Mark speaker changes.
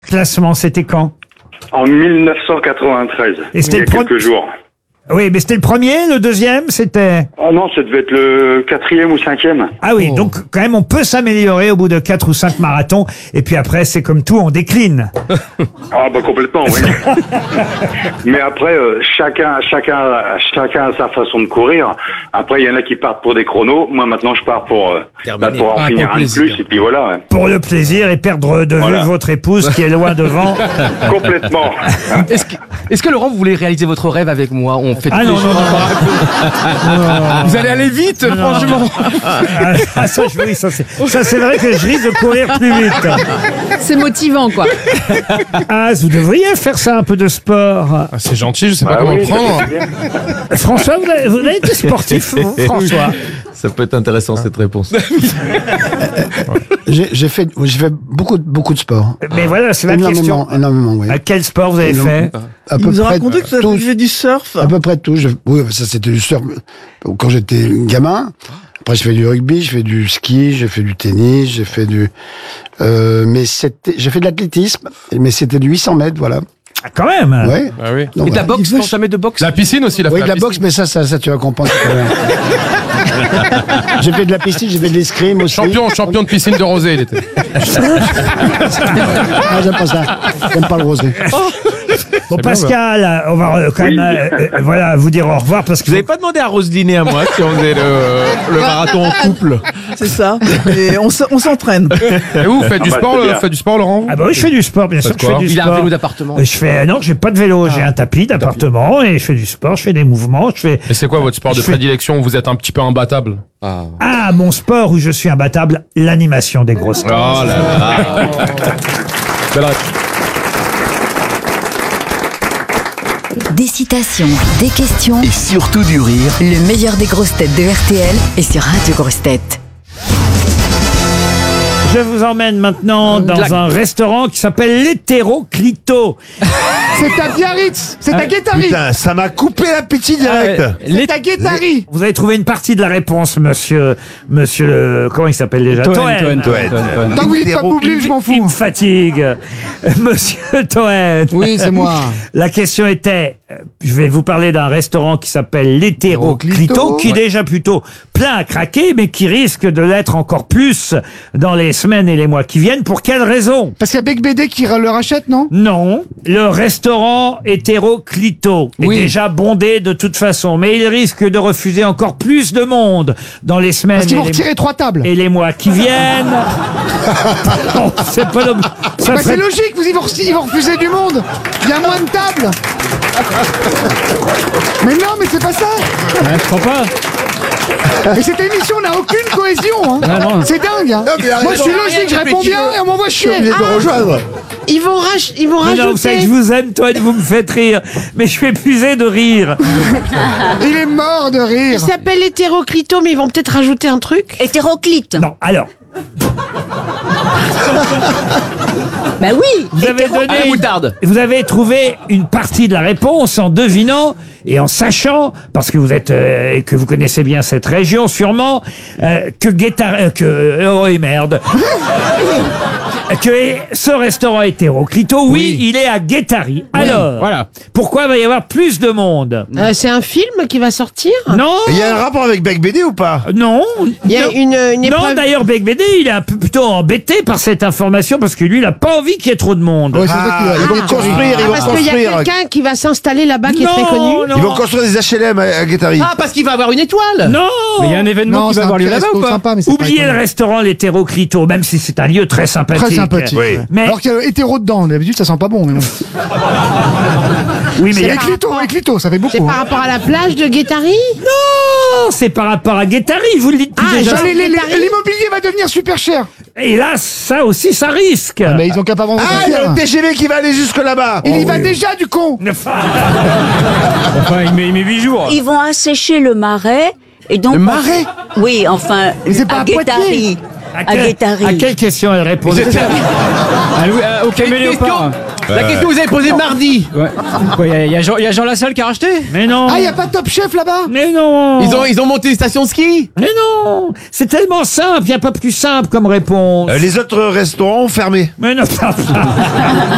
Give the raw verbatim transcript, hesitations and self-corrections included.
Speaker 1: Classement, c'était quand?
Speaker 2: En mille neuf cent quatre-vingt-treize,
Speaker 1: Et c'était
Speaker 2: il y a
Speaker 1: le pro-
Speaker 2: quelques jours.
Speaker 1: Oui, mais c'était le premier, le deuxième, c'était...
Speaker 2: Ah non, ça devait être le quatrième ou cinquième.
Speaker 1: Ah oui, donc quand même, on peut s'améliorer au bout de quatre ou cinq marathons. Et puis après, c'est comme tout, on décline.
Speaker 2: Ah bah complètement, oui. Mais après, euh, chacun, chacun, chacun a sa façon de courir. Après, il y en a qui partent pour des chronos. Moi, maintenant, je pars pour, euh, bah, pour en
Speaker 3: Ah,
Speaker 2: finir
Speaker 3: pour
Speaker 2: un
Speaker 3: le
Speaker 2: de
Speaker 3: plaisir.
Speaker 2: plus. Et puis voilà. Ouais.
Speaker 1: Pour le plaisir et perdre de vue
Speaker 2: Voilà.
Speaker 1: votre épouse qui est loin devant.
Speaker 2: Complètement.
Speaker 3: Est-ce que, est-ce que Laurent, vous voulez réaliser votre rêve avec moi? On fait
Speaker 1: Ah
Speaker 3: tous
Speaker 1: non,
Speaker 3: les
Speaker 1: non,
Speaker 3: jours.
Speaker 1: non,
Speaker 3: Vous allez aller vite, franchement.
Speaker 1: Ah, ça, je- oui, ça, c'est, ça, c'est vrai que je risque de courir plus vite.
Speaker 4: C'est motivant, quoi.
Speaker 1: Ah, vous devriez faire ça, un peu de sport.
Speaker 5: Ah, c'est gentil, je sais pas
Speaker 2: Bah
Speaker 5: comment
Speaker 2: oui,
Speaker 5: le prendre.
Speaker 2: ça, c'est bien.
Speaker 1: François, vous avez, vous avez été sportif, vous, François?
Speaker 6: Ça peut être intéressant cette réponse.
Speaker 7: J'ai j'ai fait, j'ai fait beaucoup, de- beaucoup de sport.
Speaker 1: Mais voilà, c'est la
Speaker 7: Énormément,
Speaker 1: question.
Speaker 7: énormément, oui.
Speaker 1: À quel sport vous avez fait?
Speaker 7: À
Speaker 8: Il
Speaker 7: peu
Speaker 8: nous a
Speaker 7: près
Speaker 8: raconté que ça
Speaker 7: tout.
Speaker 8: faisait du surf.
Speaker 7: À peu près tout. Je- oui, ça c'était du surf quand j'étais gamin. Après, je fais du rugby, je fais du ski, j'ai fait du tennis, j'ai fait du. Euh, mais c'était, j'ai fait de l'athlétisme, mais c'était du huit cents mètres, voilà.
Speaker 1: Ah, quand même.
Speaker 7: Ouais.
Speaker 5: Ah oui.
Speaker 7: Donc,
Speaker 3: Et de la
Speaker 7: voilà.
Speaker 3: boxe, non, jamais de boxe?
Speaker 5: La piscine aussi, la
Speaker 7: Oui, de la boxe, mais ça, ça, ça, tu vas comprendre tout à l'heure. J'ai fait de la piscine, j'ai fait de l'escrime aussi.
Speaker 5: Champion, champion de piscine de rosé, il était.
Speaker 7: Ah, j'aime pas ça. J'aime pas le rosé.
Speaker 1: Bon, Pascal, on va euh, quand même euh, euh, voilà, vous dire au revoir parce que
Speaker 6: Vous avez pas demandé à Roselyne et à moi si on faisait le, le marathon en couple?
Speaker 8: C'est ça. Et on s- on s'entraîne.
Speaker 5: Et vous, vous faites du
Speaker 2: Ah bah,
Speaker 5: sport,
Speaker 2: c'est
Speaker 5: le-
Speaker 2: bien.
Speaker 5: faites du sport, Laurent?
Speaker 1: Ah bah oui, je fais du sport, bien sûr
Speaker 5: Faites
Speaker 1: que je fais
Speaker 5: quoi
Speaker 1: du
Speaker 3: Il a
Speaker 1: sport.
Speaker 3: un vélo d'appartement.
Speaker 1: Euh, Je fais non, j'ai pas de vélo, j'ai un tapis d'appartement et je fais du sport, je fais des mouvements, je fais
Speaker 5: Et c'est quoi votre sport de
Speaker 1: Je fais-
Speaker 5: prédilection? Vous êtes un petit peu imbattable.
Speaker 1: ah mon sport où je suis imbattable, l'animation des grosses têtes.
Speaker 5: Oh là là. Belle réponse.
Speaker 9: Des citations, des questions,
Speaker 10: Et surtout du rire.
Speaker 9: le meilleur des grosses têtes de R T L est sur Radio Grosses Têtes.
Speaker 1: Je vous emmène maintenant dans un restaurant qui s'appelle l'Hétéroclito.
Speaker 8: C'est à Biarritz. C'est à Guétari.
Speaker 6: Putain, ça m'a coupé l'appétit direct.
Speaker 8: C'est à Guétari.
Speaker 1: Vous avez trouvé une partie de la réponse, monsieur, monsieur, le- comment il s'appelle déjà? Toen.
Speaker 8: Tant que vous dites pas Boublil, je m'en
Speaker 1: Il me
Speaker 8: fous.
Speaker 1: fatigue. Monsieur Toen.
Speaker 8: Oui, c'est moi.
Speaker 1: La question était, euh, je vais vous parler d'un restaurant qui s'appelle l'Hétéroclito,
Speaker 8: Hétéroclito,
Speaker 1: qui est déjà plutôt plein à craquer, mais qui risque de l'être encore plus dans les semaines et les mois qui viennent. Pour quelle raison?
Speaker 8: Parce qu'il y a Bec B D qui le rachète, non?
Speaker 1: Non, le restaurant Hétéroclito est
Speaker 8: Oui.
Speaker 1: déjà bondé de toute façon, mais il risque de refuser encore plus de monde dans les semaines
Speaker 8: Parce qu'ils
Speaker 1: et
Speaker 8: vont
Speaker 1: les,
Speaker 8: retirer trois tables.
Speaker 1: et les mois qui viennent. Non, c'est pas l'ob- ça
Speaker 8: Bah,
Speaker 1: serait-
Speaker 8: c'est logique, vous, ils vont, ils vont refuser du monde. Il y a moins de tables. Mais non, mais c'est pas ça.
Speaker 1: je crois pas.
Speaker 8: Mais cette émission n'a aucune cohésion. Hein.
Speaker 1: non.
Speaker 8: C'est dingue. Hein. Moi, je suis logique, je réponds bien et on m'envoie chier.
Speaker 6: de rejoindre.
Speaker 4: Ils vont, rach- ils vont
Speaker 1: Mais non, vous savez que je
Speaker 4: rajouter.
Speaker 1: vous aime, toi, vous me faites rire, mais je suis épuisé de rire.
Speaker 8: Il est mort de rire.
Speaker 4: Ils s'appellent hétéroclito, mais ils vont peut-être rajouter un truc.
Speaker 9: Hétéroclite.
Speaker 1: Non, alors,
Speaker 9: Bah oui.
Speaker 1: vous avez
Speaker 3: À la
Speaker 1: donné,
Speaker 3: moutarde.
Speaker 1: vous avez trouvé une partie de la réponse en devinant et en sachant, parce que vous êtes euh, et que vous connaissez bien cette région, sûrement euh, que Guetta, euh, que oh et merde, que ce restaurant Hétéroclito, oui, il est à Guétari. Alors,
Speaker 3: Voilà.
Speaker 1: pourquoi va y avoir plus de monde?
Speaker 4: Euh, c'est un film qui va sortir.
Speaker 1: Non,
Speaker 6: Il y a un rapport avec Bec B D ou pas?
Speaker 1: non.
Speaker 4: Il y a
Speaker 1: non.
Speaker 4: une, une
Speaker 1: Non,
Speaker 4: épreuve.
Speaker 1: d'ailleurs, Bec B D, il est un peu plutôt embêté par cette information parce que lui, il a pas envie qu'il y ait trop de monde.
Speaker 8: Ouais, c'est ça qu'il va-
Speaker 6: Ils vont construire, ils
Speaker 4: Ah,
Speaker 6: vont
Speaker 4: parce qu'il y a
Speaker 6: construire.
Speaker 4: quelqu'un qui va s'installer là-bas qui est très connu.
Speaker 1: non,
Speaker 6: Ils vont construire des H L M à, à Guétari.
Speaker 3: Ah, parce qu'il va avoir une étoile.
Speaker 1: non.
Speaker 3: Mais il y a un événement
Speaker 8: Non,
Speaker 3: qui
Speaker 8: c'est
Speaker 3: va
Speaker 8: un
Speaker 3: avoir lieu
Speaker 8: petit
Speaker 3: là-bas ou
Speaker 8: resto
Speaker 3: pas?
Speaker 8: sympa, mais c'est pas
Speaker 1: Oubliez le
Speaker 8: étonnant.
Speaker 1: restaurant l'Hétéroclito, même si c'est un lieu très sympathique.
Speaker 8: Très sympathique.
Speaker 6: Oui.
Speaker 1: Mais
Speaker 8: Alors qu'il y a hétéro dedans, d'habitude ça sent pas bon. Mais bon.
Speaker 1: oui, mais il y
Speaker 8: Et
Speaker 1: a-
Speaker 8: Clito, et Clito, ça fait beaucoup.
Speaker 4: C'est par
Speaker 8: hein.
Speaker 4: rapport à la plage de Guétari.
Speaker 1: non, c'est par rapport à Guétari, vous le dites
Speaker 4: Ah,
Speaker 1: déjà.
Speaker 4: j'en ai-
Speaker 8: Les- les- les- L'immobilier va devenir super cher.
Speaker 1: Et là, ça aussi, ça risque.
Speaker 8: Mais ils ont qu'à pas vendre
Speaker 6: Ah,
Speaker 8: ça
Speaker 6: il y a
Speaker 8: cher.
Speaker 6: le T G V qui va aller jusque là-bas.
Speaker 8: Il y va déjà du con.
Speaker 3: Enfin, il met, il met huit jours.
Speaker 9: Ils vont assécher le marais et donc.
Speaker 6: Le marais?
Speaker 9: Oui, enfin.
Speaker 8: Mais c'est pas
Speaker 9: à
Speaker 8: à Poitiers.
Speaker 9: Guétari.
Speaker 1: À,
Speaker 9: À
Speaker 1: quel-
Speaker 9: Guétari.
Speaker 1: à quelle question elle répondait?
Speaker 3: Au caméléopard. La question que vous avez posée mardi. Il y a Jean, il y a Jean Lassalle qui a racheté.
Speaker 1: Mais non.
Speaker 8: Ah, il y a pas Top Chef là-bas.
Speaker 1: Mais non.
Speaker 3: Ils ont, ils ont monté une station de ski.
Speaker 1: Mais non. C'est tellement simple, il n'y a pas plus simple comme réponse.
Speaker 6: Euh, les autres restaurants ont fermé.
Speaker 1: Mais non.